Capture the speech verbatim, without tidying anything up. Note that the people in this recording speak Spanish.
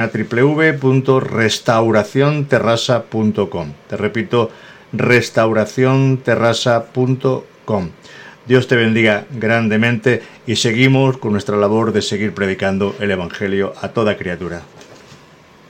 w w w punto restauración terrassa punto com. Te repito, restauración terrassa punto com. Dios te bendiga grandemente y seguimos con nuestra labor de seguir predicando el Evangelio a toda criatura.